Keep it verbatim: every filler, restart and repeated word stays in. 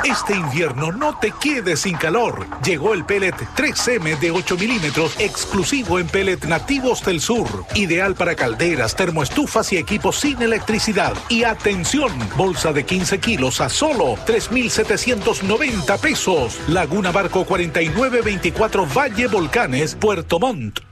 Este invierno no te quedes sin calor. Llegó el pellet tres eme de ocho milímetros, exclusivo en pellet nativos del sur. Ideal para calderas, termoestufas y equipos sin electricidad. Y atención, bolsa de quince kilos a solo tres mil setecientos noventa pesos. Laguna Barco cuarenta y nueve veinticuatro Valle Volcanes, Puerto Montt.